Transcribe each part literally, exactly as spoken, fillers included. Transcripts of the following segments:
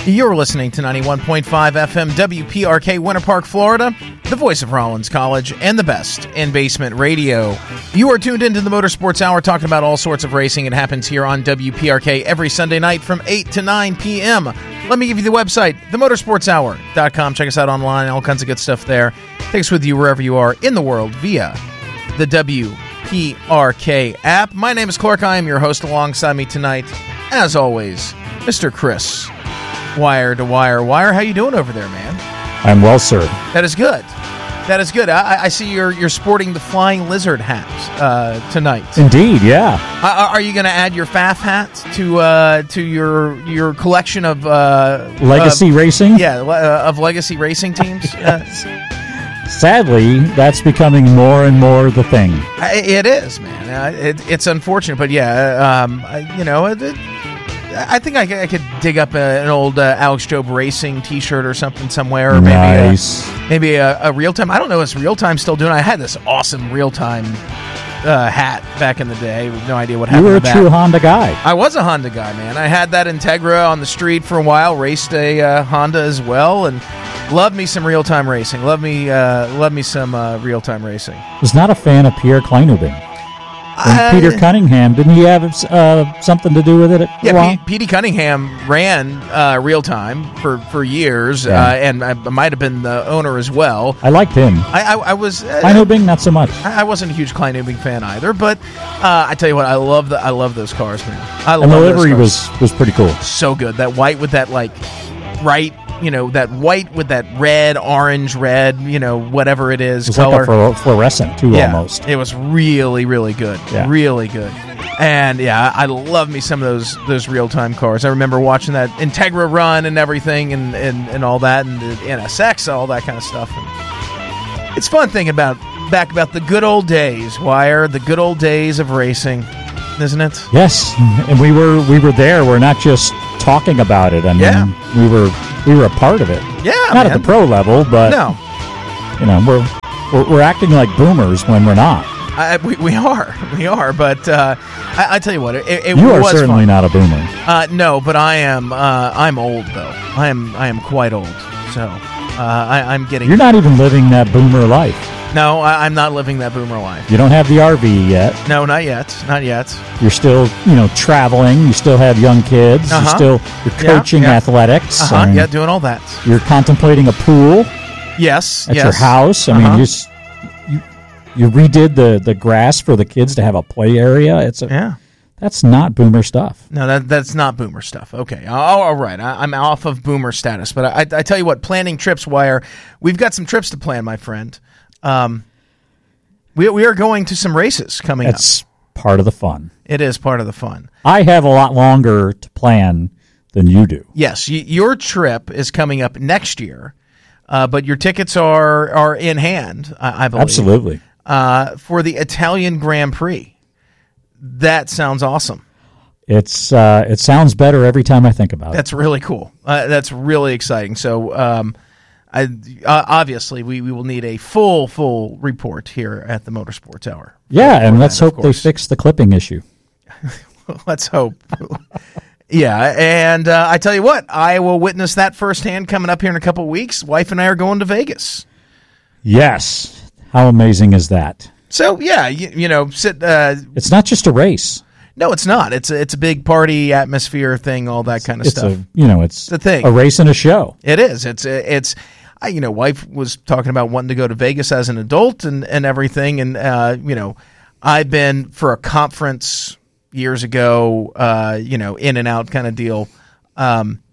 You're listening to ninety-one point five F M W P R K, Winter Park, Florida, the voice of Rollins College and the best in basement radio. You are tuned into the Motorsports Hour, talking about all sorts of racing. It happens here on W P R K every Sunday night from eight to nine p.m. Let me give you the website, the motorsports hour dot com. Check us out online, all kinds of good stuff there. Take us with you wherever you are in the world via the W P R K app. My name is Clark. I am your host. Alongside me tonight, as always, Mister Chris Wire to Wire. Wire, how you doing over there, man? I'm well, sir. That is good. That is good. I, I see you're you're sporting the Flying Lizard hat uh, tonight. Indeed, yeah. Uh, are you going to add your F A F hat to uh, to your your collection of uh, legacy uh, racing? Yeah, uh, of legacy racing teams. Yes. Uh, Sadly, that's becoming more and more the thing. It is, man. Uh, it, it's unfortunate, but yeah, um, you know. It, it, I think I, I could dig up a, an old uh, Alex Job Racing T-shirt or something somewhere, or maybe nice. a, maybe a, a real time. I don't know if real time still doing. I had this awesome real time uh, hat back in the day. With no idea what happened. You were a to true that. Honda guy. I was a Honda guy, man. I had that Integra on the street for a while. Raced a uh, Honda as well, and loved me some real time racing. Love me, uh, love me some uh, real time racing. Was not a fan of Pierre Kleinubing. And Peter Cunningham, didn't he have uh, something to do with it? Yeah, P- Petey Cunningham ran uh, real time for, for years, yeah. uh, and I might have been the owner as well. I liked him. I, I, I was uh, Kleinubing, not so much. I, I wasn't a huge Kleinubing fan either, but uh, I tell you what, I love the I love those cars, man. I and love the livery those cars. was was pretty cool. So good, that white with that like bright. You know, that white with that red, orange, red, you know, whatever it is, it was color. Like a fluorescent, too, yeah, almost. It was really, really good. Yeah. Really good. And, yeah, I love me some of those those real-time cars. I remember watching that Integra run and everything and, and, and all that, and the N S X, all that kind of stuff. And it's fun thinking about back about the good old days, Wire, the good old days of racing, isn't it? Yes, and we were we were there. We're not just talking about it. I mean, yeah. we were we were a part of it. Yeah, not man. at the pro level, but no, you know, we're we're, we're acting like boomers when we're not. I, we, we are, we are. But uh, I, I tell you what, it, it you was are certainly fun. not a boomer. Uh, no, but I am. Uh, I'm old though. I am. I am quite old. So uh, I, I'm getting. You're not even living that boomer life. No, I, I'm not living that boomer life. You don't have the R V yet. No, not yet. Not yet. You're still, you know, traveling. You still have young kids. Uh-huh. You're still you're coaching yeah, yeah. athletics. Uh-huh. I mean, yeah, doing all that. You're contemplating a pool. Yes. At yes. your house. I uh-huh. mean, you, just, you you redid the, the grass for the kids to have a play area. It's a, yeah. That's not boomer stuff. No, that that's not boomer stuff. Okay, oh, all right. I, I'm off of boomer status, but I, I tell you what, planning trips, Wire, we've got some trips to plan, my friend. Um, we we are going to some races coming that's up. That's part of the fun. It is part of the fun. I have a lot longer to plan than you do. Yes, y- your trip is coming up next year, uh, but your tickets are are in hand, I, I believe. Absolutely. Uh, for the Italian Grand Prix. That sounds awesome. It's uh, it sounds better every time I think about that's it. That's really cool. Uh, that's really exciting. So, um, I, uh, obviously, we, we will need a full, full report here at the Motorsports Hour. Yeah, and let's that, hope they fix the clipping issue. Let's hope. Yeah, and uh, I tell you what, I will witness that firsthand coming up here in a couple of weeks. Wife and I are going to Vegas. Yes. How amazing is that? So, yeah, you, you know, sit. Uh, it's not just a race. No, it's not. It's a, it's a big party atmosphere thing, all that kind of it's stuff. A, you know, it's, it's a thing. A race and a show. It is. It's it's. I, you know, wife was talking about wanting to go to Vegas as an adult and, and everything, and uh, you know, I've been for a conference years ago, uh, you know, in and out kind of deal, um,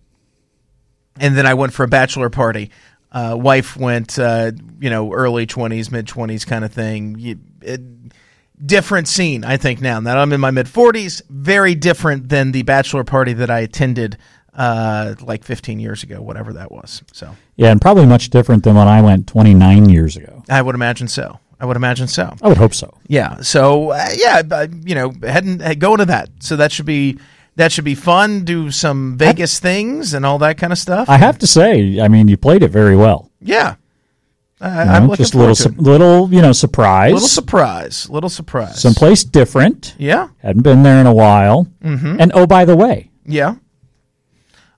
and then I went for a bachelor party. Uh, wife went, uh, you know, early twenties, mid twenties kind of thing. You, it, different scene, I think, now. Now I'm in my mid forties. Very different than the bachelor party that I attended uh, like fifteen years ago, whatever that was. So yeah, and probably much different than when I went twenty-nine years ago. I would imagine so. I would imagine so. I would hope so. Yeah. So uh, yeah, uh, you know, heading going to that. So that should be. That should be fun. Do some Vegas I, things and all that kind of stuff. I have to say, I mean, you played it very well. Yeah, I, you know, I'm looking just a little, to it. little, you know, surprise. Little surprise. Little surprise. Someplace different. Yeah, hadn't been there in a while. Mm-hmm. And oh, by the way, yeah.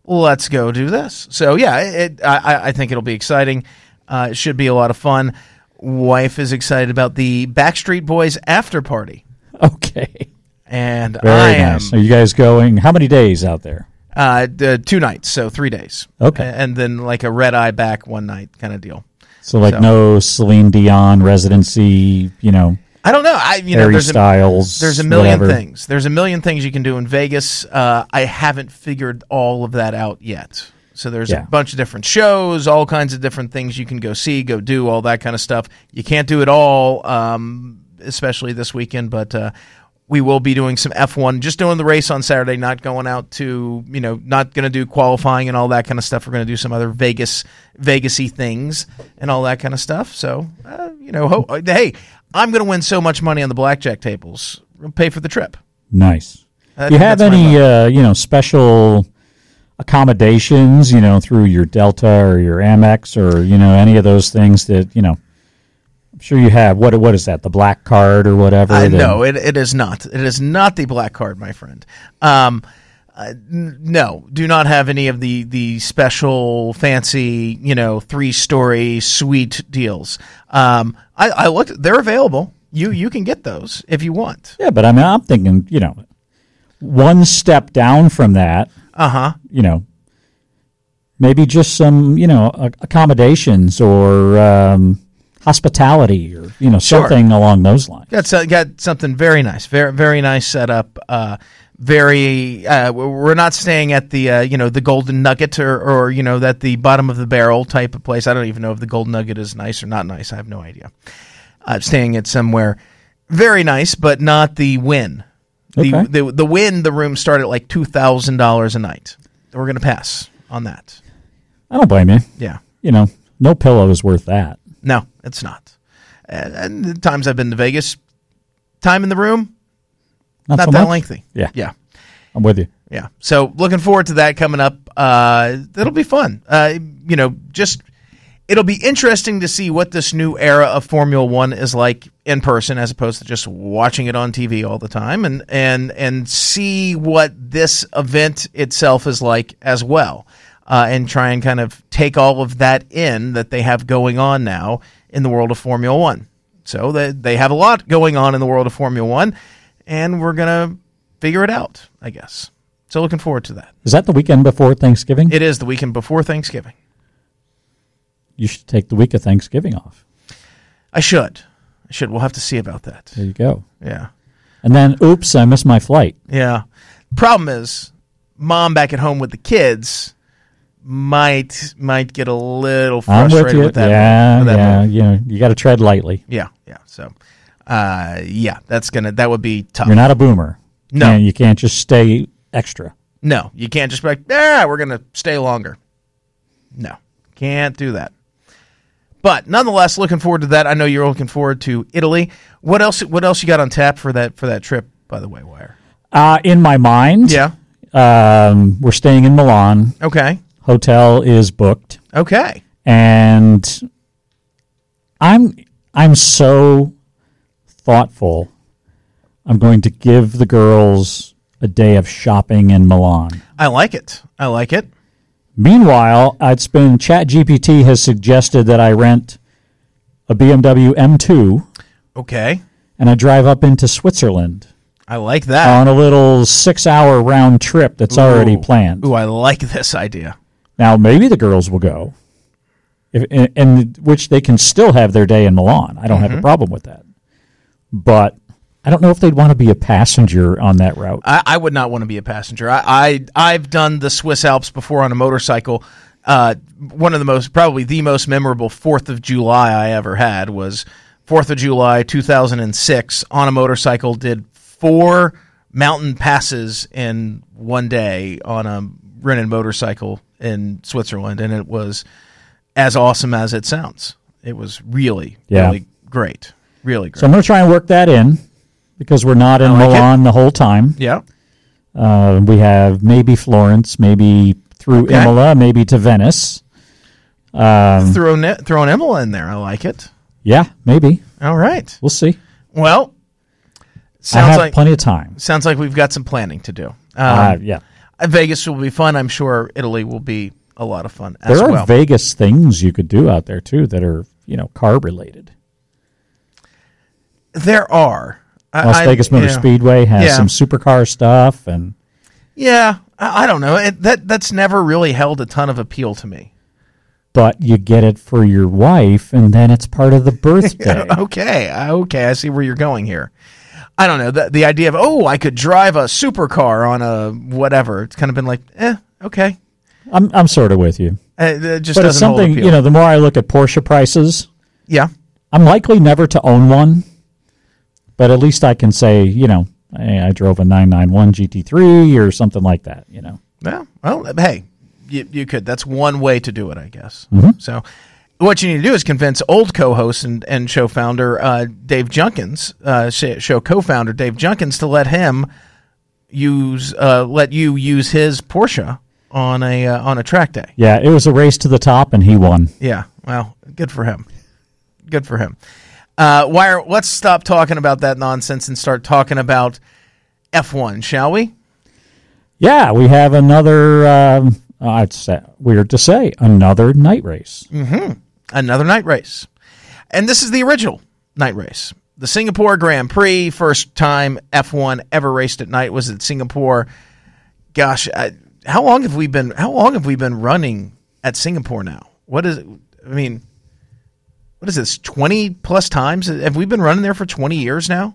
let's go do this. So yeah, it, I, I think it'll be exciting. Uh, it should be a lot of fun. Wife is excited about the Backstreet Boys after party. Okay. And Very I nice. am. Are you guys going? How many days out there? Uh, the two nights, so three days. Okay. And then like a red eye back one night kind of deal. So like So- no Celine Dion residency, you know, I don't know. I you know Harry there's a, Styles. there's a million whatever. things. There's a million things you can do in Vegas. Uh, I haven't figured all of that out yet. So there's Yeah. a bunch of different shows, all kinds of different things you can go see, go do, all that kind of stuff. You can't do it all, um, especially this weekend, but uh, we will be doing some F one, just doing the race on Saturday, not going out to, you know, not going to do qualifying and all that kind of stuff. We're going to do some other Vegas, Vegas-y things and all that kind of stuff. So, uh, you know, ho- hey, I'm going to win so much money on the blackjack tables. We'll pay for the trip. Nice. I Do you think have that's my any, vote. uh, you know, special accommodations, you know, through your Delta or your Amex or, you know, any of those things that, you know, I'm sure you have. What What is that, the black card or whatever? I that- know it. It is not. It is not the black card, my friend. Um, uh, n- no, do not have any of the the special, fancy, you know, three story suite deals. Um, I, I looked; they're available. You you can get those if you want. Yeah, but I mean, I'm thinking, you know, one step down from that, Uh huh. you know, maybe just some, you know, a- accommodations or um, hospitality or, you know, Sure. something along those lines. Got so, got something very nice, very very nice setup. Uh, very. Uh, we're not staying at the uh, you know the Golden Nugget or or you know at the bottom of the barrel type of place. I don't even know if the Golden Nugget is nice or not nice. I have no idea. Uh, staying at somewhere very nice, but not the Wynn. The Okay. the the Wynn, the room start at like two thousand dollars a night. We're gonna pass on that. I don't blame you. Yeah. You know, no pillow is worth that. No, it's not. And, and the times I've been to Vegas, time in the room, Not, not so that much? lengthy. Yeah. Yeah. I'm with you. Yeah. So looking forward to that coming up. Uh, it'll be fun. Uh, you know, just it'll be interesting to see what this new era of Formula One is like in person, as opposed to just watching it on T V all the time, and and and see what this event itself is like as well, uh, and try and kind of take all of that in that they have going on now in the world of Formula One. So they they have a lot going on in the world of Formula One, and we're gonna figure it out, I guess. So looking forward to that. Is that the weekend before Thanksgiving? It is the weekend before Thanksgiving. You should take the week of Thanksgiving off. I should. I should. We'll have to see about that. There you go. Yeah. And then, oops, I missed my flight. Yeah. Problem is, mom back at home with the kids might might get a little I'm frustrated with you. with that. yeah, with that yeah. move. You know, you got to tread lightly. Yeah. Yeah. So, uh, yeah, that's gonna that would be tough. You're not a boomer. No. And you can't just stay extra. No, you can't just be like, yeah, we're gonna stay longer. No, can't do that. But nonetheless, looking forward to that. I know you're looking forward to Italy. What else? What else you got on tap for that for that trip? By the way, Wire. Uh, in my mind, Yeah. um, we're staying in Milan. Okay. Hotel is booked. Okay. And I'm I'm so thoughtful. I'm going to give the girls a day of shopping in Milan. I like it. I like it. Meanwhile, it's been ChatGPT has suggested that I rent a B M W M two Okay. and I drive up into Switzerland I like that. on a little six-hour round trip that's already Ooh. planned. Ooh, I like this idea. Now, maybe the girls will go, if, in, in which they can still have their day in Milan. I don't Mm-hmm. have a problem with that. But I don't know if they'd want to be a passenger on that route. I, I would not want to be a passenger. I, I I've done the Swiss Alps before on a motorcycle. Uh, one of the most, probably the most memorable Fourth of July I ever had was Fourth of July, two thousand six, on a motorcycle. Did four mountain passes in one day on a rented motorcycle in Switzerland, and it was as awesome as it sounds. It was really, Yeah. really great. Really great. So I'm going to try and work that in because we're not in I like it. Milan the whole time. yeah. Uh, we have maybe Florence, maybe through Okay. Imola, maybe to Venice. Um, Throw ne- throw an Imola in there. I like it. yeah, maybe. All right. We'll see. Well, I sounds have like plenty of time. sounds like we've got some planning to do. Um, uh, yeah. Vegas will be fun. I'm sure Italy will be a lot of fun there as are well. Vegas things you could do out there too that are, you know, car related. There are. Las I, Vegas Motor you know, Speedway has yeah. some supercar stuff, and yeah, I, I don't know. It, that that's never really held a ton of appeal to me. but you get it for your wife, and then it's part of the birthday. okay, okay, I see where you're going here. I don't know, the, the idea of, oh, I could drive a supercar on a whatever. It's kind of been like, eh, okay. I'm I'm sort of with you. Uh, it just But doesn't it's something, hold appeal. you know, the more I look at Porsche prices, Yeah. I'm likely never to own one, but at least I can say, you know, hey, I drove a nine ninety-one G T three or something like that, you know. Yeah. Well, hey, you, you could. That's one way to do it, I guess. Mm-hmm. So what you need to do is convince old co-host and, and show founder uh, Dave Junkins, uh, show co-founder Dave Junkins, to let him use, uh, let you use his Porsche on a uh, on a track day. Yeah, it was a race to the top, and he won. Yeah. Well, good for him. Good for him. Uh, why? Let's stop talking about that nonsense and start talking about F one, shall we? Yeah, we have another, um, uh, it's uh, weird to say, another night race. Mm-hmm. Another night race. And this is the original night race. The Singapore Grand Prix, first time F one ever raced at night was at Singapore. Gosh, I, how long have we been how long have we been running at Singapore now? What is it? I mean, what is this? twenty plus times? Have we been running there for twenty years now?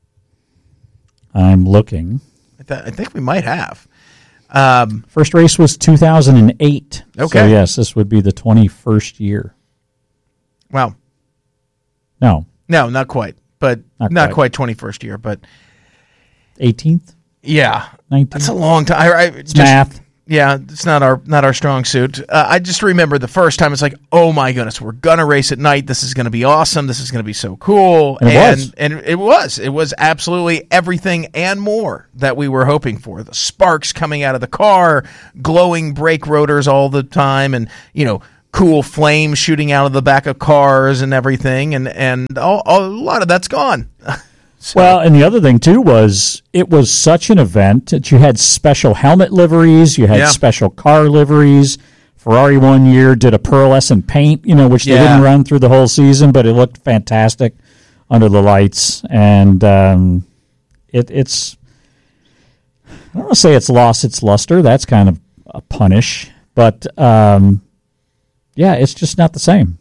I'm looking. I, th- I think we might have. Um, First race was two thousand eight. Okay. So, yes, this would be the twenty-first year. wow. No, No, not quite. But Not not, quite. quite twenty-first year, but eighteenth, yeah. nineteenth. That's a long time. I, I, It's just, math. Yeah, it's not our not our strong suit. Uh, I just remember the first time it's like, oh my goodness, we're gonna race at night. This is gonna be awesome. This is gonna be so cool. And it and, was. and it was. It was absolutely everything and more that we were hoping for. The sparks coming out of the car, glowing brake rotors all the time, and you know, cool flames shooting out of the back of cars and everything. And and all, all, a lot of that's gone. So, Well, and the other thing, too, was it was such an event that you had special helmet liveries, you had Yeah. special car liveries. Ferrari one year did a pearlescent paint, you know, which they Yeah. didn't run through the whole season, but it looked fantastic under the lights. And um, it, it's, I don't want to say it's lost its luster. That's kind of a punish. But, um, yeah, it's just not the same.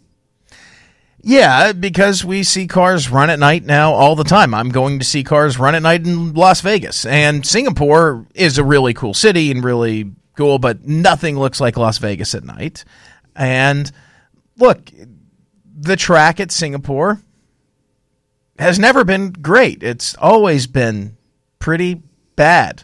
Yeah, because we see cars run at night now all the time. I'm going to see cars run at night in Las Vegas. And Singapore is a really cool city and really cool, but nothing looks like Las Vegas at night. And look, the track at Singapore has never been great. It's always been pretty bad.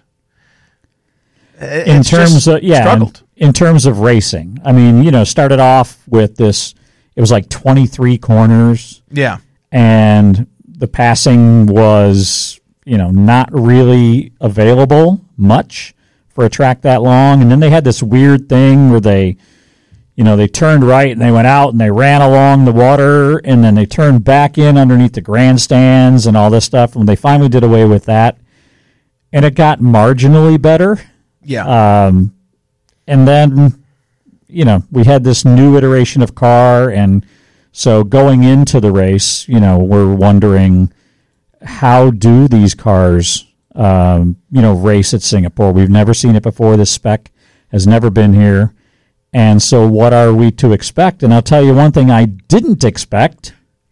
It's in terms just of yeah, in, struggled. in terms of racing. I mean, you know, started off with this. It was like twenty-three corners, Yeah. and the passing was, you know, not really available much for a track that long. And then they had this weird thing where they, you know, they turned right and they went out and they ran along the water, and then they turned back in underneath the grandstands and all this stuff. And they finally did away with that, and it got marginally better. Yeah. Um, and then, you know, we had this new iteration of car, and so going into the race, you know, we're wondering, how do these cars, um, you know, race at Singapore? We've never seen it before. This spec has never been here. And so what are we to expect? And I'll tell you one thing I didn't expect,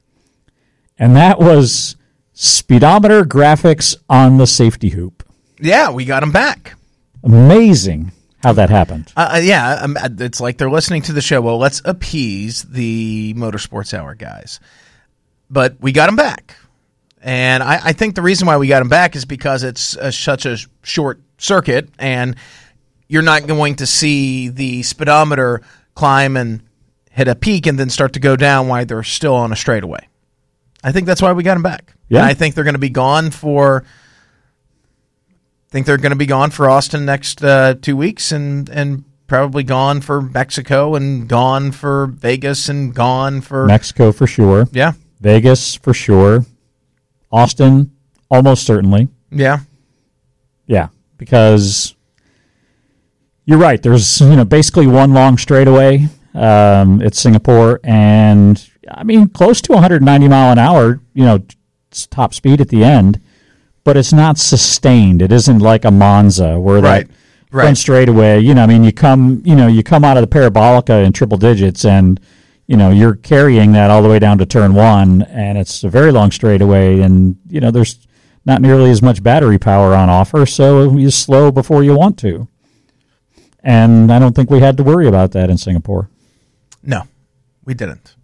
and that was speedometer graphics on the safety hoop. yeah, we got them back. Amazing how that happened. Uh, yeah, um, it's like they're listening to the show. Well, let's appease the Motorsports Hour guys. But we got them back. And I, I think the reason why we got them back is because it's a, such a short circuit, and you're not going to see the speedometer climb and hit a peak and then start to go down while they're still on a straightaway. I think that's why we got them back. Yeah. And I think they're going to be gone for... think they're going to be gone for Austin next uh, two weeks and, and probably gone for Mexico and gone for Vegas and gone for... Mexico for sure. Yeah. Vegas for sure. Austin, almost certainly. Yeah. Yeah, because You're right. There's you know basically one long straightaway um, at Singapore, and I mean close to one hundred ninety mile an hour. You know, top speed at the end, but it's not sustained. It isn't like a Monza where Right. that Right. front straightaway. You know, I mean, you come you know you come out of the parabolica in triple digits, and you know you're carrying that all the way down to turn one, and it's a very long straightaway, and you know there's not nearly as much battery power on offer, so you slow before you want to. And I don't think we had to worry about that in Singapore. No, we didn't.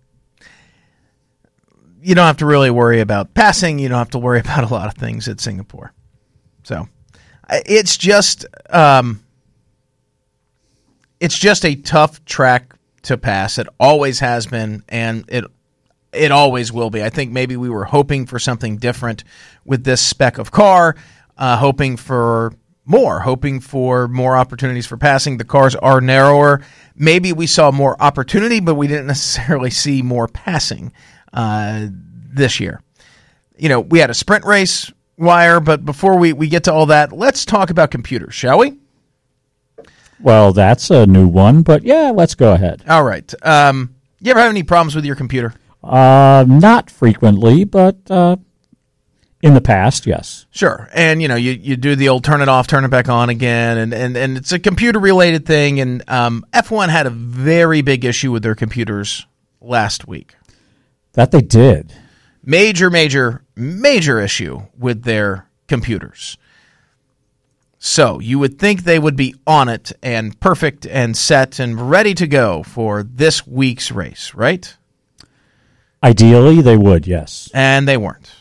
You don't have to really worry about passing. You don't have to worry about a lot of things at Singapore. So it's just um, it's just a tough track to pass. It always has been, and it it always will be. I think maybe we were hoping for something different with this spec of car, uh, hoping for more, hoping for more opportunities for passing. The cars are narrower. Maybe we saw more opportunity, but we didn't necessarily see more passing uh, this year. You know, we had a sprint race wire, but before we, we get to all that, let's talk about computers, shall we? Well, that's a new one, but yeah, let's go ahead. All right. Um, you ever have any problems with your computer? Uh, not frequently, but uh, in the past, yes. Sure. And, you know, you, you do the old turn it off, turn it back on again, and, and, and it's a computer-related thing. And um, F one had a very big issue with their computers last week. That they did. Major, major, major issue with their computers. So you would think they would be on it and perfect and set and ready to go for this week's race, right? Ideally, they would, yes. And they weren't.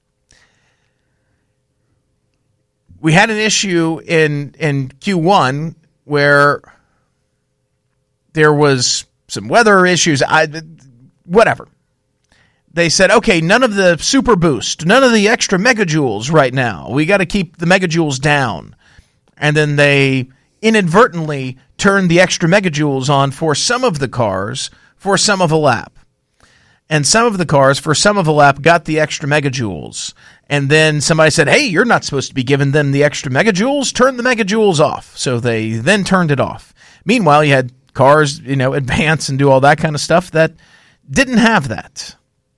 We had an issue in, in Q one where there was some weather issues. I, whatever. They said, okay, none of the super boost, none of the extra megajoules right now. We got to keep the megajoules down. And then they inadvertently turned the extra megajoules on for some of the cars for some of a lap. And some of the cars for some of a lap got the extra megajoules. And then somebody said, hey, you're not supposed to be giving them the extra megajoules. Turn the megajoules off. So they then turned it off. Meanwhile, you had cars, you know, advance and do all that kind of stuff that didn't have that.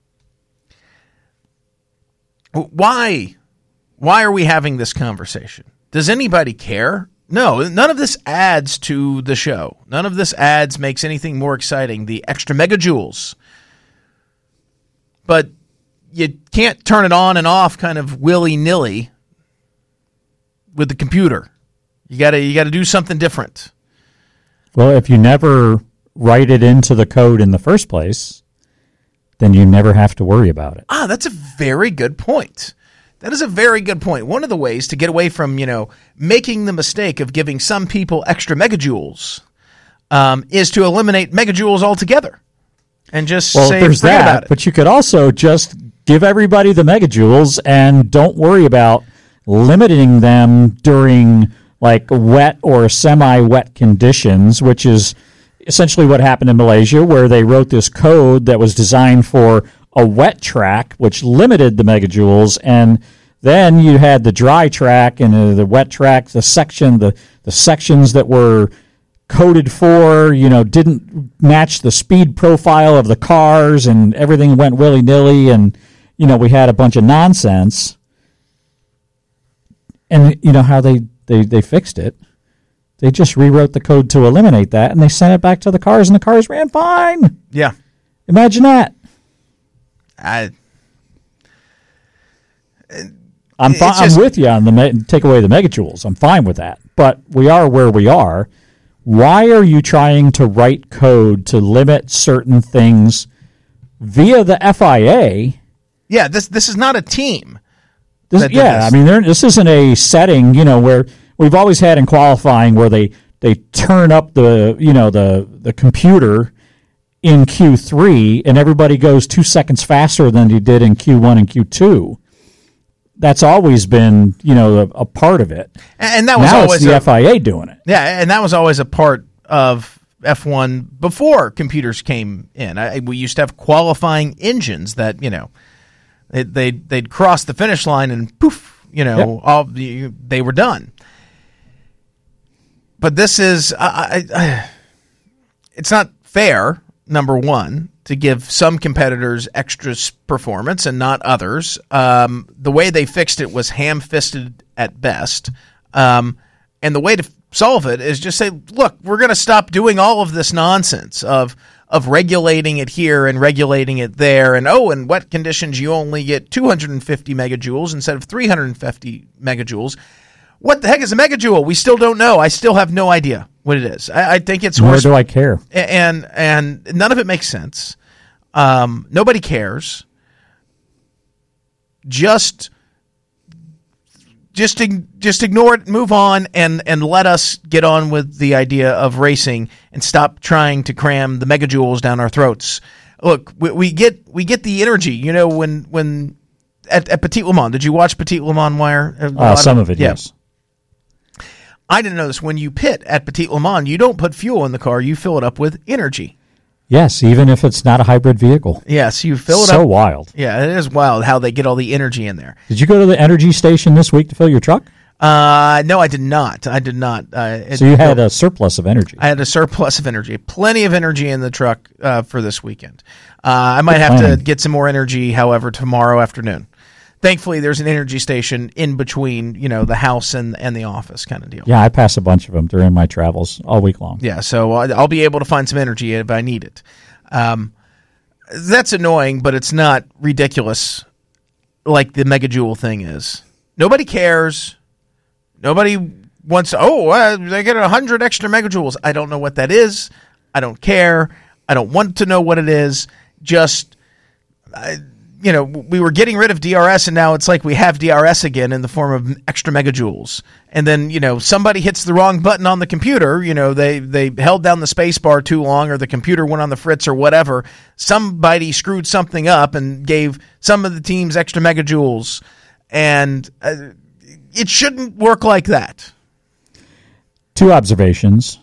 Why? Why are we having this conversation? Does anybody care? No, none of this adds to the show. None of this adds, makes anything more exciting. The extra megajoules. But you can't turn it on and off kind of willy-nilly with the computer. You gotta you gotta do something different. Well, if you never write it into the code in the first place, then you never have to worry about it. Ah, that's a very good point. That is a very good point. One of the ways to get away from, you know, making the mistake of giving some people extra megajoules um, is to eliminate megajoules altogether and just well, say, there's forget that, about it. But you could also just give everybody the megajoules and don't worry about limiting them during like wet or semi-wet conditions, which is essentially what happened in Malaysia, where they wrote this code that was designed for a wet track, which limited the megajoules, and then you had the dry track and uh, the wet track, the section, the, the sections that were coded for, you know, didn't match the speed profile of the cars, and everything went willy-nilly, and, you know, we had a bunch of nonsense. And you know how they, they, they fixed it? They just rewrote the code to eliminate that, and they sent it back to the cars, and the cars ran fine. Yeah. Imagine that. I, I'm fi- just, I'm with you on the me- take away the megajoules. I'm fine with that. But we are where we are. Why are you trying to write code to limit certain things via the F I A? Yeah, this this is not a team. This, yeah, this. I mean, this isn't a setting, you know, where we've always had in qualifying where they, they turn up the, you know, the the computer in Q three and everybody goes two seconds faster than you did in Q one and Q two. That's always been, you know, a, a part of it. And that was now always it's the a, F I A doing it. Yeah, and that was always a part of F one before computers came in. I, we used to have qualifying engines that, you know, they, they'd, they'd cross the finish line and poof, you know, yep. all they were done. but this is, I, I, it's not fair, number one, to give some competitors extra performance and not others. Um, the way they fixed it was ham-fisted at best. Um, and the way to solve it is just say, look, we're going to stop doing all of this nonsense of of regulating it here and regulating it there. And, oh, in wet conditions, you only get two hundred fifty megajoules instead of three hundred fifty megajoules. What the heck is a megajoule? We still don't know. I still have no idea what it is. I, I think it's Nor horse- do I care. And, and none of it makes sense. Um, nobody cares. Just... Just just ignore it, move on, and, and let us get on with the idea of racing and stop trying to cram the megajoules down our throats. Look, we, we get we get the energy. You know, when when at, at Petit Le Mans, did you watch Petit Le Mans Wire? Uh, some of it, yeah. yes. I didn't know this. When you pit at Petit Le Mans, you don't put fuel in the car; you fill it up with energy. Yes, even if it's not a hybrid vehicle. Yes, you fill it so up. So wild. Yeah, it is wild how they get all the energy in there. Did you go to the energy station this week to fill your truck? Uh, no, I did not. I did not. Uh, it, so you had a surplus of energy. I had a surplus of energy. Plenty of energy in the truck uh, for this weekend. Uh, I might Good have planning. to get some more energy, however, tomorrow afternoon. Thankfully, there's an energy station in between, you know, the house and and the office kind of deal. Yeah, I pass a bunch of them during my travels all week long. Yeah, so I'll be able to find some energy if I need it. Um, that's annoying, but it's not ridiculous like the megajoule thing is. Nobody cares. Nobody wants to, oh, uh, they get one hundred extra megajoules. I don't know what that is. I don't care. I don't want to know what it is. Just, uh, you know, we were getting rid of D R S, and now it's like we have D R S again in the form of extra megajoules. And then, you know, somebody hits the wrong button on the computer. You know, they, they held down the space bar too long, or the computer went on the fritz or whatever. Somebody screwed something up and gave some of the teams extra megajoules. And uh, it shouldn't work like that. Two observations.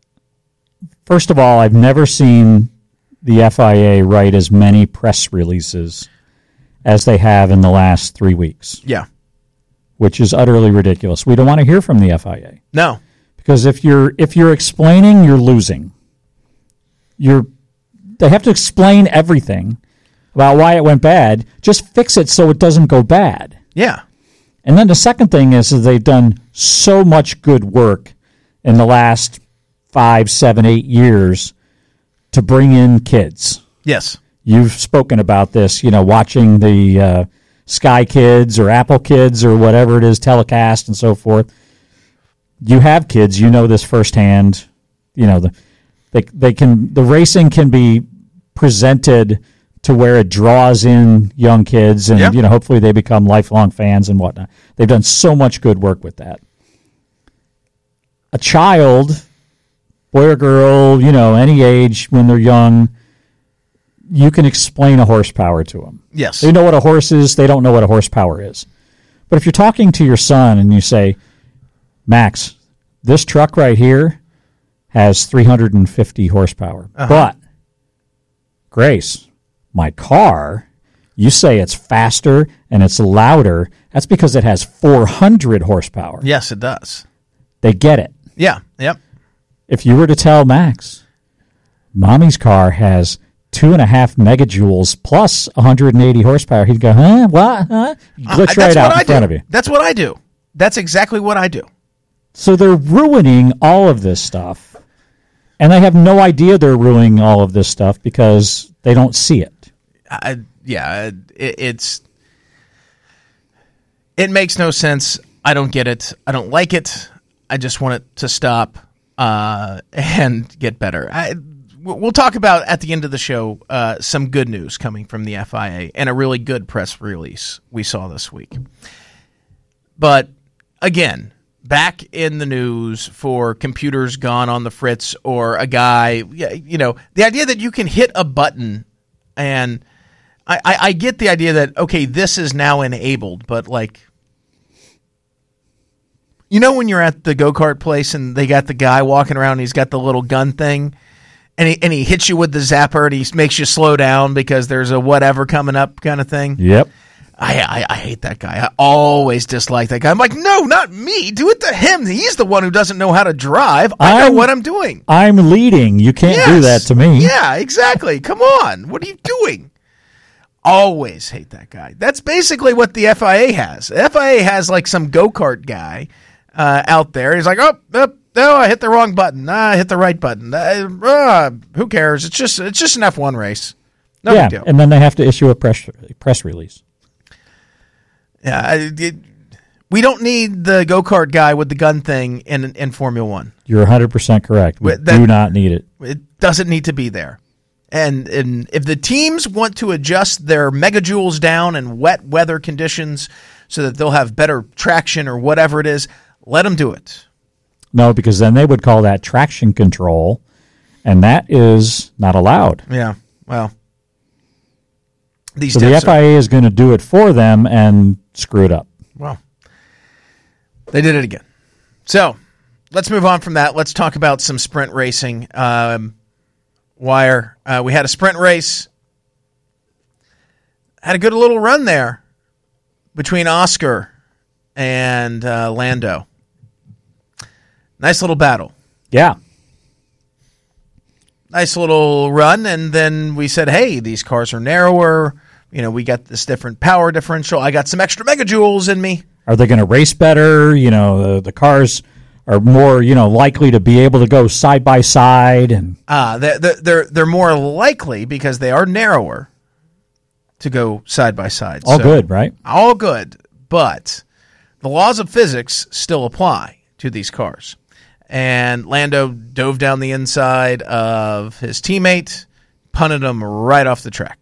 First of all, I've never seen the F I A write as many press releases as they have in the last three weeks. Yeah. Which is utterly ridiculous. We don't want to hear from the F I A. No. Because if you're if you're explaining, you're losing. You're they have to explain everything about why it went bad. Just fix it so it doesn't go bad. Yeah. And then the second thing is that they've done so much good work in the last five, seven, eight years to bring in kids. Yes. You've spoken about this, you know, watching the uh, Sky Kids or Apple Kids or whatever it is, telecast and so forth. You have kids, you know this firsthand. You know, the they they can the racing can be presented to where it draws in young kids, and yep. you know, hopefully they become lifelong fans and whatnot. They've done so much good work with that. A child, boy or girl, you know, any age when they're young, you can explain a horsepower to them. Yes. They know what a horse is. They don't know what a horsepower is. But if you're talking to your son and you say, Max, this truck right here has three hundred fifty horsepower. Uh-huh. But, Grace, my car, you say it's faster and it's louder. That's because it has four hundred horsepower. Yes, it does. They get it. Yeah. Yep. If you were to tell Max, Mommy's car has two and a half megajoules plus one hundred eighty horsepower, he'd go, huh? What? Huh? Glitch uh, right out in front of you. That's what I do. That's exactly what I do. So they're ruining all of this stuff, and they have no idea they're ruining all of this stuff because they don't see it. I, yeah, it, it's it makes no sense. I don't get it. I don't like it. I just want it to stop uh, and get better. I, we'll talk about at the end of the show uh, some good news coming from the F I A and a really good press release we saw this week. But again, back in the news for computers gone on the fritz or a guy, you know, the idea that you can hit a button and I, I, I get the idea that, okay, this is now enabled, but like, you know when you're at the go-kart place and they got the guy walking around and he's got the little gun thing and he, and he hits you with the zapper and he makes you slow down because there's a whatever coming up kind of thing? Yep. I, I I hate that guy. I always dislike that guy. I'm like, no, not me. Do it to him. He's the one who doesn't know how to drive. I I'm, know what I'm doing. I'm leading. You can't yes. do that to me. Yeah, exactly. Come on. What are you doing? Always hate that guy. That's basically what the F I A has. The F I A has like some go-kart guy uh, out there. He's like, oh, oh, oh, I hit the wrong button. Ah, I hit the right button. Uh, uh, who cares? It's just it's just an F one race. No yeah, big deal. And then they have to issue a press press release. Yeah, it, we don't need the go-kart guy with the gun thing in in Formula One. You're one hundred percent correct. We that, do not need it. It doesn't need to be there. And, and if the teams want to adjust their megajoules down in wet weather conditions so that they'll have better traction or whatever it is, let them do it. No, because then they would call that traction control, and that is not allowed. Yeah, well. These so the F I A are, is going to do it for them and screw it up. Well, they did it again. So let's move on from that. Let's talk about some sprint racing. Um, Wire, uh, we had a sprint race. Had a good little run there between Oscar and uh, Lando. Nice little battle. Yeah. Nice little run, and then we said, hey, these cars are narrower. You know, we got this different power differential. I got some extra megajoules in me. Are they going to race better? You know, the, the cars are more, you know, likely to be able to go side by side, and uh, they're, they're they're more likely because they are narrower to go side by side. All so, good, right? All good, but the laws of physics still apply to these cars. And Lando dove down the inside of his teammate, punted him right off the track.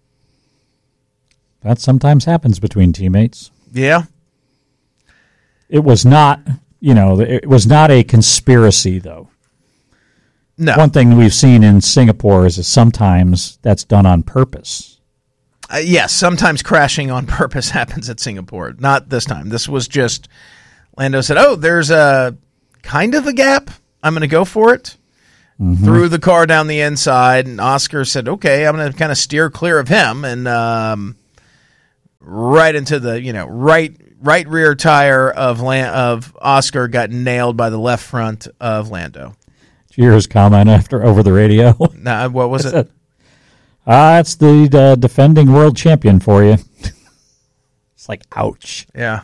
That sometimes happens between teammates. Yeah. It was not, you know, it was not a conspiracy, though. No. One thing we've seen in Singapore is that sometimes that's done on purpose. Uh, yes, sometimes crashing on purpose happens at Singapore. Not this time. This was just, Lando said, oh, there's a kind of a gap. I'm going to go for it. Mm-hmm. Threw the car down the inside, and Oscar said, okay, I'm going to kind of steer clear of him, and um, right into the, you know, right right rear tire of Lan- of Oscar got nailed by the left front of Lando. Did you hear his comment after over the radio? Nah, what was it? Ah, it's the uh, defending world champion for you. It's like, ouch. Yeah.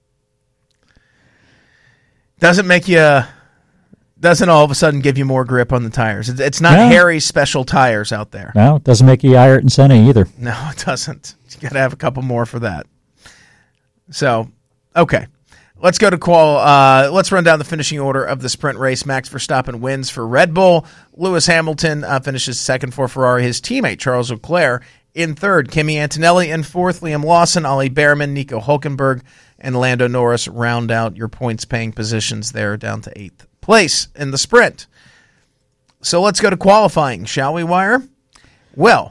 Doesn't make you, doesn't all of a sudden give you more grip on the tires. It's not no. Harry's special tires out there. No, it doesn't make you Ayrton Senna either. No, it doesn't. You got to have a couple more for that. So, okay. Let's go to qual. Uh, let's run down the finishing order of the sprint race. Max Verstappen wins for Red Bull. Lewis Hamilton uh, finishes second for Ferrari. His teammate, Charles Leclerc, in third. Kimi Antonelli in fourth. Liam Lawson, Ollie Behrman, Nico Hülkenberg, and Lando Norris round out your points-paying positions there down to eighth place in the sprint. So let's go to qualifying, shall we, Wire? Well,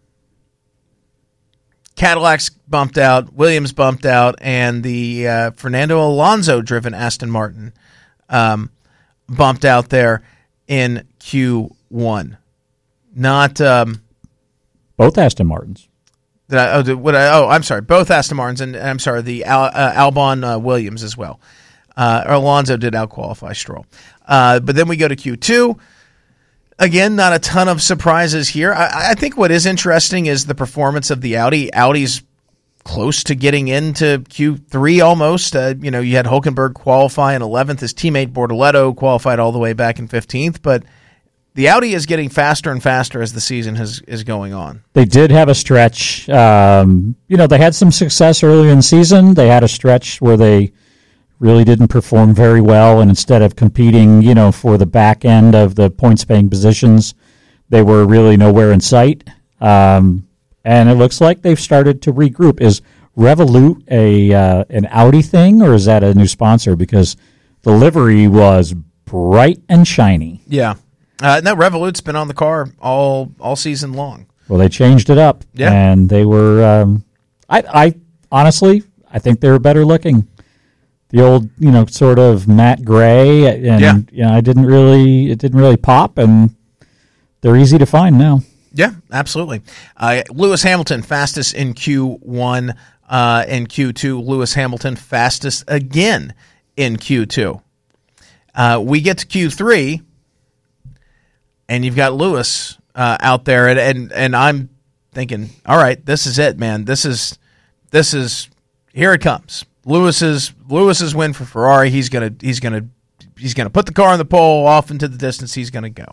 Cadillac's bumped out, Williams bumped out, and the uh, Fernando Alonso-driven Aston Martin um, bumped out there in Q one. Not um, both Aston Martins. Did I, oh, did, what I, oh, I'm sorry. Both Aston Martins, and, and I'm sorry, the Al, uh, Albon uh, Williams as well. Uh, Alonso did out-qualify Stroll. Uh, but then we go to Q two. Again, not a ton of surprises here. I, I think what is interesting is the performance of the Audi. Audi's close to getting into Q three almost. Uh, you know, you had Hülkenberg qualify in eleventh. His teammate Bortoleto qualified all the way back in fifteenth. But the Audi is getting faster and faster as the season has, is going on. They did have a stretch. Um, you know, they had some success early in the season. They had a stretch where they really didn't perform very well, and instead of competing, you know, for the back end of the points-paying positions, they were really nowhere in sight. Um, and it looks like they've started to regroup. Is Revolut a uh, an Audi thing, or is that a new sponsor? Because the livery was bright and shiny. Yeah. Uh, no, Revolut's been on the car all all season long. Well, they changed it up, yeah. and they were. Um, I, I honestly, I think they were better looking. The old, you know, sort of matte gray, and yeah. you know, I didn't really, it didn't really pop, and they're easy to find now. Yeah, absolutely. Uh, Lewis Hamilton, fastest in Q one. uh, in Q two. Lewis Hamilton fastest again in Q two. Uh, we get to Q three, and you've got Lewis uh, out there, and, and and I'm thinking, all right, this is it, man. This is this is here it comes. Lewis's Lewis's win for Ferrari. He's gonna he's gonna he's gonna put the car on the pole off into the distance. He's gonna go.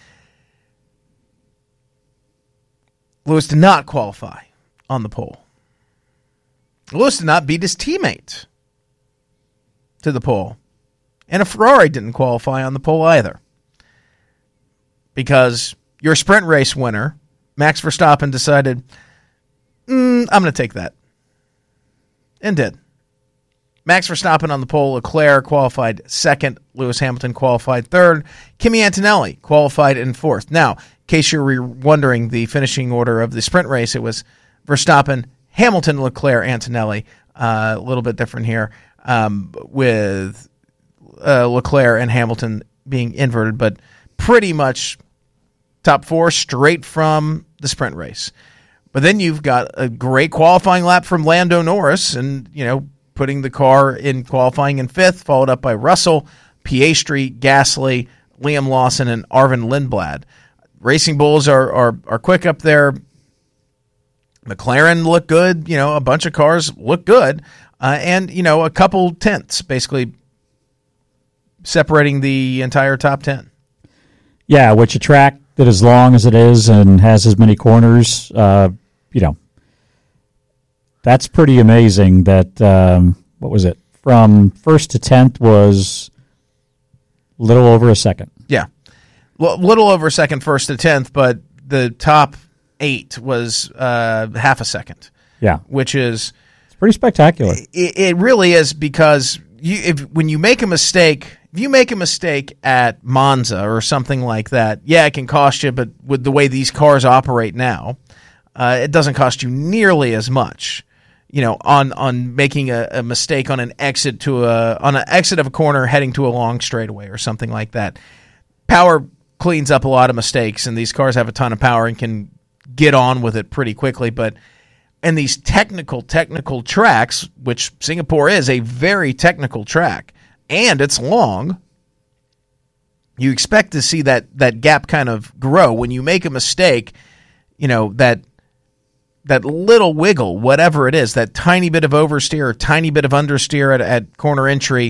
Lewis did not qualify on the pole. Lewis did not beat his teammate to the pole. And a Ferrari didn't qualify on the pole either. Because your sprint race winner, Max Verstappen, decided, mm, I'm going to take that. And did. Max Verstappen on the pole, Leclerc qualified second, Lewis Hamilton qualified third, Kimi Antonelli qualified in fourth. Now, in case you're wondering the finishing order of the sprint race, it was Verstappen, Hamilton, Leclerc, Antonelli. Uh, a little bit different here um, with uh, Leclerc and Hamilton being inverted, but pretty much top four straight from the sprint race. But then you've got a great qualifying lap from Lando Norris and, you know, putting the car in qualifying in fifth, followed up by Russell, Piastri, Gasly, Liam Lawson, and Arvin Lindblad. Racing Bulls are, are, are quick up there. McLaren look good. You know, a bunch of cars look good. Uh, and, you know, a couple tenths basically separating the entire top ten. Yeah, which a track that as long as it is and has as many corners, uh, you know, that's pretty amazing that, um, what was it, from first to tenth was a little over a second. Yeah. Well, a little over a second first to tenth, but the top eight was uh, half a second. Yeah. Which is... It's pretty spectacular. It, it really is because you, if when you make a mistake... If you make a mistake at Monza or something like that, yeah, it can cost you, but with the way these cars operate now, uh, it doesn't cost you nearly as much. You know, on on making a, a mistake on an exit to a on an exit of a corner heading to a long straightaway or something like that. Power cleans up a lot of mistakes, and these cars have a ton of power and can get on with it pretty quickly. But in these technical, technical tracks, which Singapore is a very technical track, and it's long, you expect to see that that gap kind of grow. When you make a mistake, you know, that that little wiggle, whatever it is, that tiny bit of oversteer or tiny bit of understeer at, at corner entry,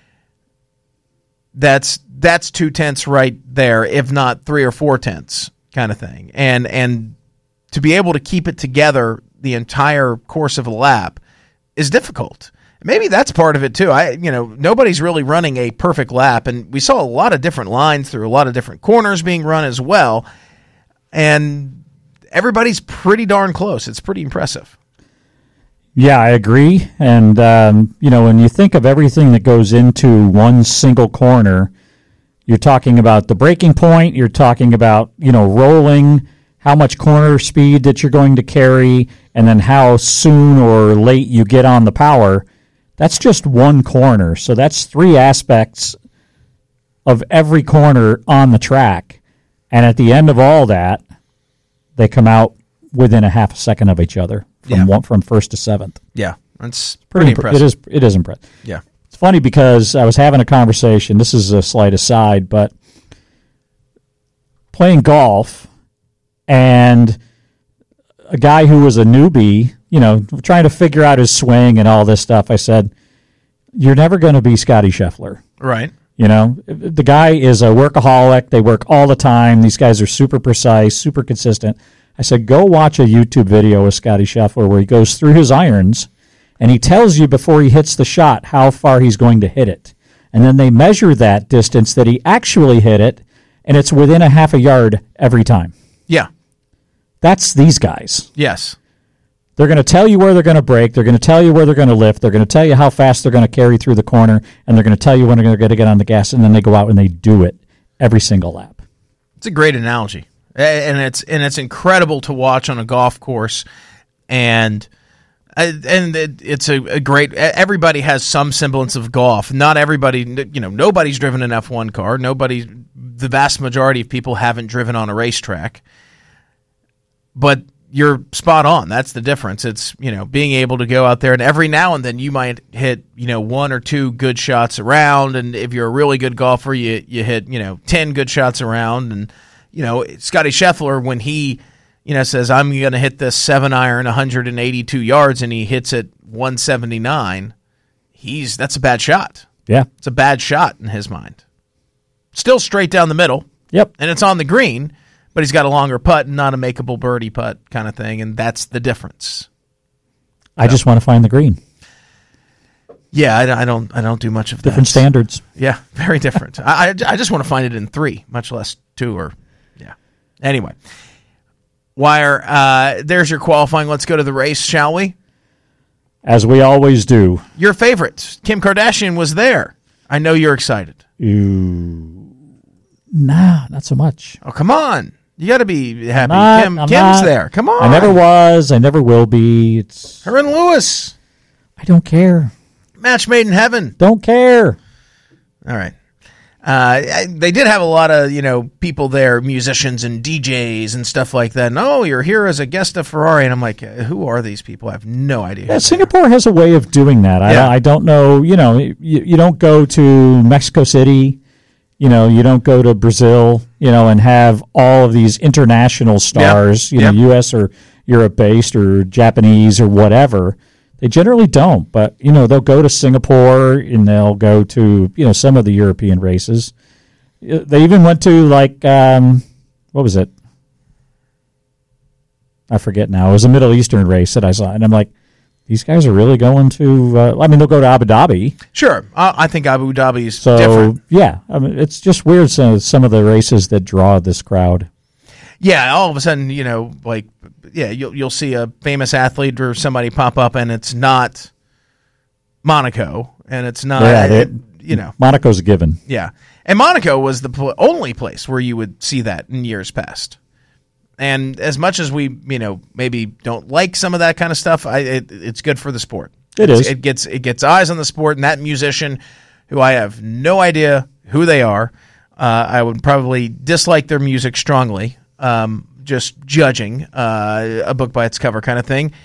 that's that's two tenths right there, if not three or four tenths kind of thing. And and to be able to keep it together the entire course of a lap is difficult. Maybe that's part of it too. I, you know, nobody's really running a perfect lap, and we saw a lot of different lines through a lot of different corners being run as well, and everybody's pretty darn close. It's pretty impressive. Yeah, I agree. And um, you know, when you think of everything that goes into one single corner, you're talking about the braking point. You're talking about, you know, rolling, how much corner speed that you're going to carry, and then how soon or late you get on the power. That's just one corner. So that's three aspects of every corner on the track. And at the end of all that, they come out within a half a second of each other from yeah. one, from first to seventh. Yeah, that's pretty, pretty impre- impressive. It is, it is impressive. Yeah. It's funny because I was having a conversation. This is a slight aside, but playing golf and a guy who was a newbie, you know, trying to figure out his swing and all this stuff, I said, you're never going to be Scotty Scheffler. Right. You know, the guy is a workaholic. They work all the time. These guys are super precise, super consistent. I said, go watch a YouTube video of Scotty Scheffler where he goes through his irons and he tells you before he hits the shot how far he's going to hit it. And then they measure that distance that he actually hit it, and it's within a half a yard every time. Yeah. That's these guys. Yes. They're going to tell you where they're going to brake. They're going to tell you where they're going to lift. They're going to tell you how fast they're going to carry through the corner, and they're going to tell you when they're going to get on the gas, and then they go out and they do it every single lap. It's a great analogy, and it's and it's incredible to watch on a golf course, and and it's a, a great. Everybody has some semblance of golf. Not everybody, you know, nobody's driven an F one car. Nobody, the vast majority of people haven't driven on a racetrack, but you're spot on. That's the difference. It's, you know, being able to go out there, and every now and then you might hit, you know, one or two good shots around, and if you're a really good golfer, you you hit, you know, ten good shots around. And, you know, Scotty Scheffler, when he, you know, says, I'm going to hit this seven iron one hundred eighty-two yards, and he hits it one seventy-nine, he's that's a bad shot. Yeah. It's a bad shot in his mind. Still straight down the middle. Yep. And it's on the green, but he's got a longer putt and not a makeable birdie putt kind of thing, and that's the difference. I so. just want to find the green. Yeah, I, I don't I don't do much of that. Different standards. Yeah, very different. I, I I just want to find it in three, much less two or, yeah. Anyway, Wire, uh, there's your qualifying. Let's go to the race, shall we? As we always do. Your favorite, Kim Kardashian, was there. I know you're excited. Ooh. Nah, not so much. Oh, come on. You got to be happy. Not, Kim, I'm Kim's not. there. Come on. I never was. I never will be. It's her and Lewis. I don't care. Match made in heaven. Don't care. All right. Uh, I, they did have a lot of, you know, people there, musicians and D Js and stuff like that. And, oh, you're here as a guest of Ferrari. And I'm like, who are these people? I have no idea. Yeah, Singapore has a way of doing that. I, yeah. I don't know. You know, you, you don't go to Mexico City. You know, you don't go to Brazil, you know, and have all of these international stars, yep. you yep. know, U S or Europe-based or Japanese or whatever. They generally don't, but, you know, they'll go to Singapore and they'll go to, you know, some of the European races. They even went to, like, um, what was it? I forget now. It was a Middle Eastern race that I saw, and I'm like, these guys are really going to, uh, I mean, they'll go to Abu Dhabi. Sure. Uh, I think Abu Dhabi is so, different. Yeah. I mean, it's just weird, some, some of the races that draw this crowd. Yeah, all of a sudden, you know, like, yeah, you'll, you'll see a famous athlete or somebody pop up, and it's not Monaco, and it's not, yeah, it, you know. Monaco's a given. Yeah. And Monaco was the pl- only place where you would see that in years past. And as much as we, you know, maybe don't like some of that kind of stuff, I, it, it's good for the sport. It it's, is. It gets it gets eyes on the sport, and that musician, who I have no idea who they are, uh, I would probably dislike their music strongly, um, just judging uh, a book by its cover kind of thing.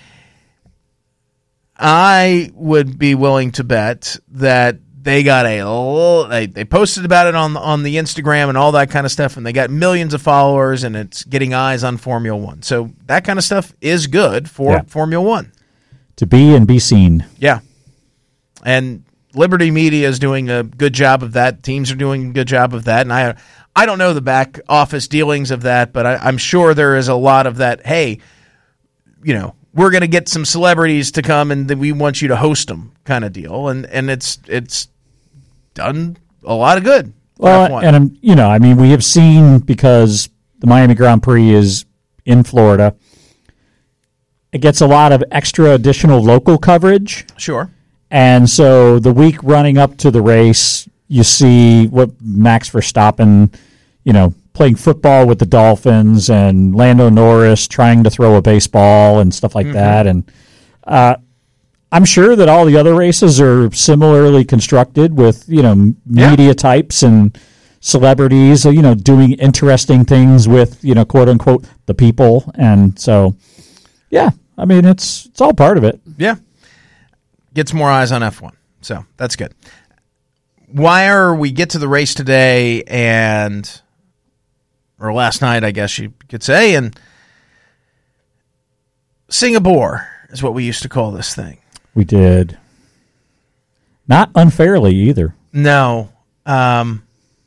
I would be willing to bet that they got a little, they, they posted about it on on the Instagram and all that kind of stuff, and they got millions of followers, and it's getting eyes on Formula One. So that kind of stuff is good for yeah. Formula One. To be and be seen. Yeah. And Liberty Media is doing a good job of that. Teams are doing a good job of that. And I I don't know the back office dealings of that, but I, I'm sure there is a lot of that, hey, you know, we're going to get some celebrities to come and we want you to host them kind of deal. And and it's it's done a lot of good. Well, and I'm, you know, I mean, we have seen, because the Miami Grand Prix is in Florida, it gets a lot of extra additional local coverage. Sure. And so the week running up to the race, you see what Max Verstappen, you know, playing football with the Dolphins, and Lando Norris trying to throw a baseball and stuff like mm-hmm. that. And uh, I'm sure that all the other races are similarly constructed with, you know, yeah. media types and celebrities, you know, doing interesting things with, you know, quote unquote, the people. And so, yeah, I mean, it's it's all part of it. Yeah. Gets more eyes on F one. So that's good. Wire, we get to the race today and, or last night, I guess you could say, and Singapore is what we used to call this thing. We did. Not unfairly either. No. Um,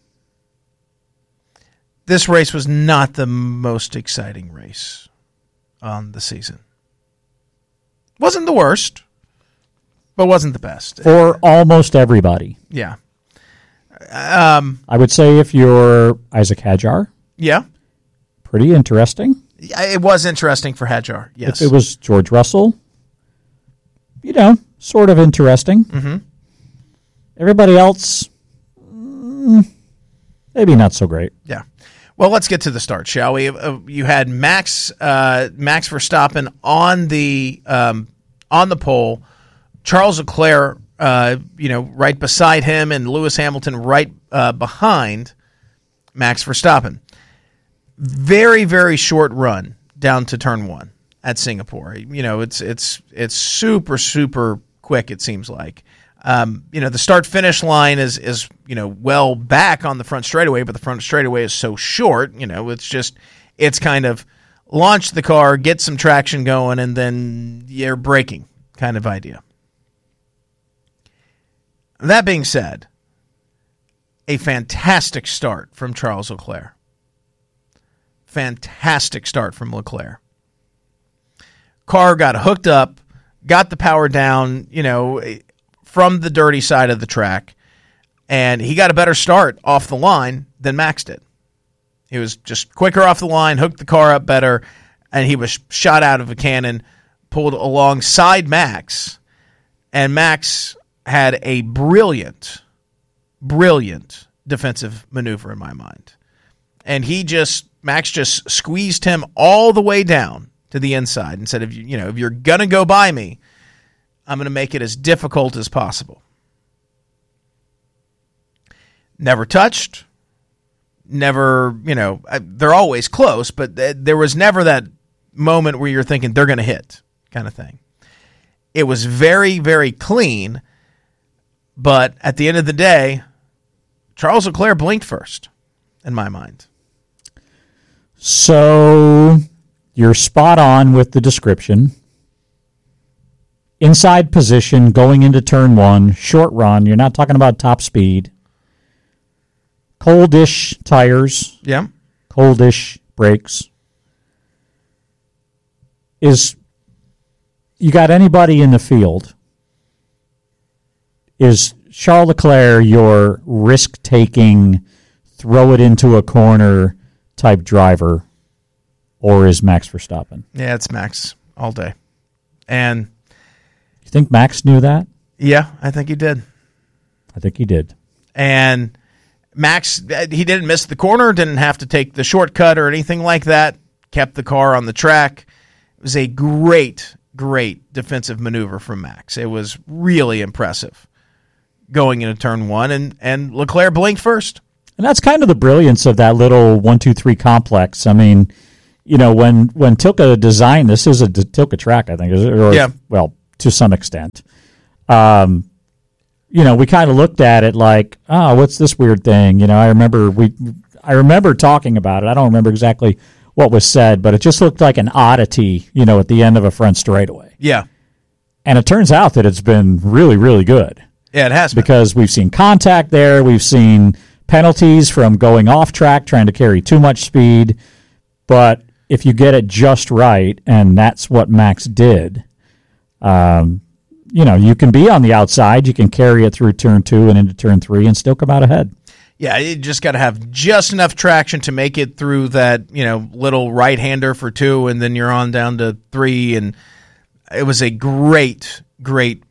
this race was not the most exciting race on the season. Wasn't the worst, but wasn't the best. For almost everybody. Yeah. Um, I would say if you're Isaac Hadjar. Yeah. Pretty interesting. It was interesting for Hadjar, yes. If it was George Russell, you know, sort of interesting. Mm-hmm. Everybody else, mm, maybe not so great. Yeah. Well, let's get to the start, shall we? Uh, you had Max uh, Max Verstappen on the um, on the pole, Charles Leclerc, uh, you know, right beside him, and Lewis Hamilton right uh, behind Max Verstappen. Very, very short run down to turn one. at Singapore. You know, it's it's it's super super quick. It seems like. Um, you know, the start finish line is is you know well back on the front straightaway, but the front straightaway is so short. You know, it's just it's kind of launch the car, get some traction going, and then you're braking kind of idea. That being said, a fantastic start from Charles Leclerc. Fantastic start from Leclerc. Car got hooked up, got the power down, you know, from the dirty side of the track, and he got a better start off the line than Max did. He was just quicker off the line, hooked the car up better, and he was shot out of a cannon, pulled alongside Max, and Max had a brilliant, brilliant defensive maneuver in my mind. And he just, Max just squeezed him all the way down to the inside and said, if you, you know, if you're going to go by me, I'm going to make it as difficult as possible. Never touched. Never, you know, they're always close, but there was never that moment where you're thinking they're going to hit kind of thing. It was very, very clean, but at the end of the day, Charles Leclerc blinked first, in my mind. So you're spot on with the description. Inside position, going into turn one, short run. You're not talking about top speed. Coldish tires. Yeah. Coldish brakes. Is you got anybody in the field? Is Charles Leclerc your risk-taking, throw it into a corner type driver, or is Max Verstappen? Yeah, it's Max all day. And you think Max knew that? Yeah, I think he did. I think he did. And Max, he didn't miss the corner, didn't have to take the shortcut or anything like that, kept the car on the track. It was a great, great defensive maneuver from Max. It was really impressive going into turn one, and, and Leclerc blinked first. And that's kind of the brilliance of that little one two three complex. I mean, you know, when, when Tilke designed this, is a Tilke track, I think, is it? Or, yeah. Well, to some extent. Um, you know, we kind of looked at it like, oh, what's this weird thing? You know, I remember we, I remember talking about it. I don't remember exactly what was said, but it just looked like an oddity, you know, at the end of a front straightaway. Yeah. And it turns out that it's been really, really good. Yeah, it has been. Because we've seen contact there. We've seen penalties from going off track, trying to carry too much speed. But if you get it just right, and that's what Max did, um, you know, you can be on the outside. You can carry it through turn two and into turn three and still come out ahead. Yeah, you just got to have just enough traction to make it through that, you know, little right-hander for two, and then you're on down to three. And it was a great, great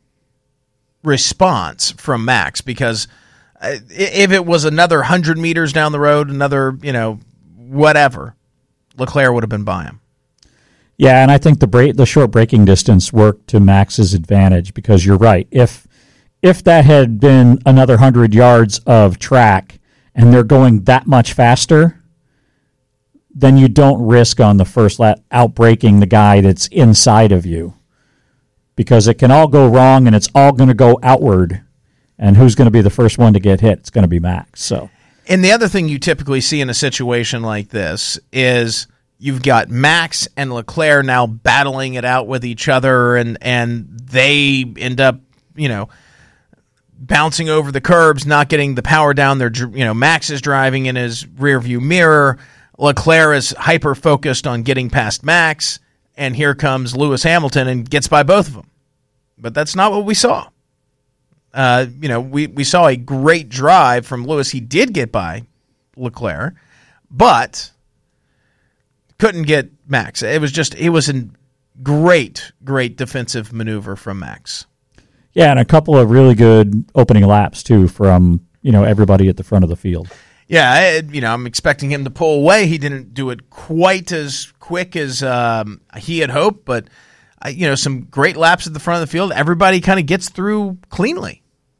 response from Max, because if it was another one hundred meters down the road, another, you know, whatever, Leclerc would have been by him. Yeah, and I think the break, the short braking distance worked to Max's advantage, because you're right. If if that had been another one hundred yards of track and they're going that much faster, then you don't risk on the first lap outbraking the guy that's inside of you, because it can all go wrong and it's all going to go outward. And who's going to be the first one to get hit? It's going to be Max. So, and the other thing you typically see in a situation like this is you've got Max and Leclerc now battling it out with each other, and and they end up, you know, bouncing over the curbs, not getting the power down. They're, you know, Max is driving in his rearview mirror. Leclerc is hyper focused on getting past Max, and here comes Lewis Hamilton and gets by both of them. But that's not what we saw. Uh, you know, we, we saw a great drive from Lewis. He did get by Leclerc, but couldn't get Max. It was just, it was a great, great defensive maneuver from Max. Yeah, and a couple of really good opening laps, too, from, you know, everybody at the front of the field. Yeah, I, you know, I'm expecting him to pull away. He didn't do it quite as quick as um, he had hoped, but, uh, you know, some great laps at the front of the field. Everybody kind of gets through cleanly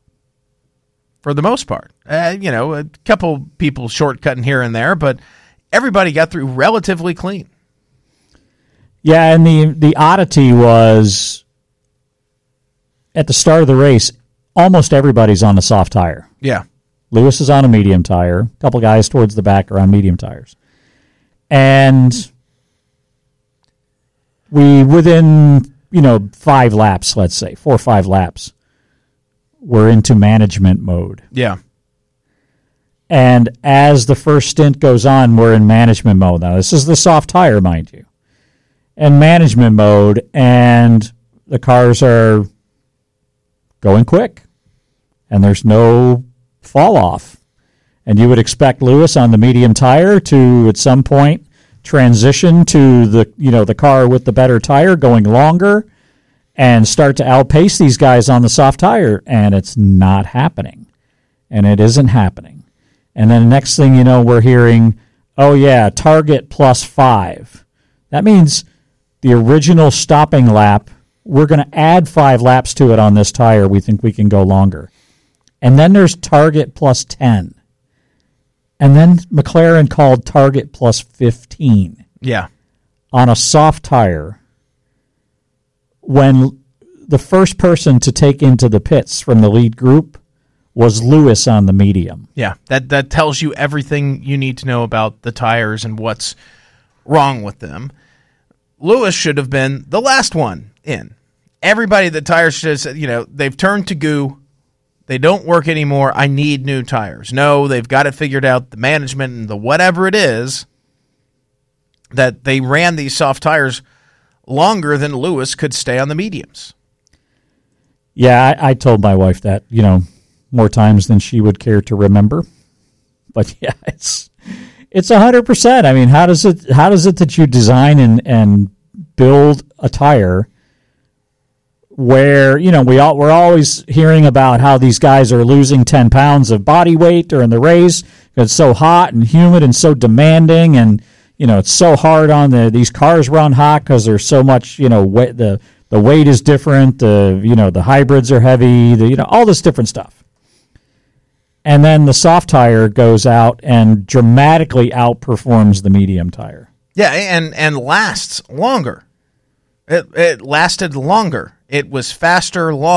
for the most part. Uh, you know, a couple people shortcutting here and there, but everybody got through relatively clean. Yeah, and the the oddity was at the start of the race, almost everybody's on a soft tire. Yeah. Lewis is on a medium tire. A couple guys towards the back are on medium tires. And we, within, you know, five laps, let's say, four or five laps, we're into management mode. Yeah. And as the first stint goes on, we're in management mode. Now, this is the soft tire, mind you. And management mode, and the cars are going quick. And there's no fall off. And you would expect Lewis on the medium tire to, at some point, transition to the, you know, the car with the better tire going longer and start to outpace these guys on the soft tire. And it's not happening. And it isn't happening. And then the next thing you know, we're hearing, oh, yeah, target plus five. That means the original stopping lap, we're going to add five laps to it on this tire. We think we can go longer. And then there's target plus ten. And then McLaren called target plus fifteen. Yeah. On a soft tire when the first person to take into the pits from the lead group was Lewis on the medium. Yeah, that, that tells you everything you need to know about the tires and what's wrong with them. Lewis should have been the last one in. Everybody at the tires should have said, you know, they've turned to goo. They don't work anymore. I need new tires. No, they've got it figured out, the management and the whatever it is, that they ran these soft tires longer than Lewis could stay on the mediums. Yeah, I, I told my wife that, you know, more times than she would care to remember. But yeah, it's it's one hundred percent. I mean, how does it how does it that you design and, and build a tire where, you know, we all, we're always hearing about how these guys are losing ten pounds of body weight during the race because it's so hot and humid and so demanding, and, you know, it's so hard on the, these cars run hot because there's so much, you know, weight, the, the weight is different, the, you know, the hybrids are heavy, the, you know, all this different stuff. And then the soft tire goes out and dramatically outperforms the medium tire. Yeah, and, and lasts longer. It, it lasted longer. It was faster, longer.